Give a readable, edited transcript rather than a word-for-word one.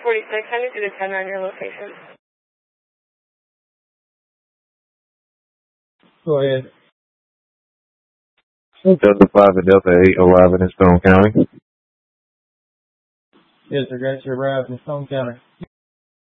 46. I need you to 10 on your location. Go ahead. Delta 5 and Delta 8 arriving in Stone County. Yes, sir. Got you arrived in Stone County.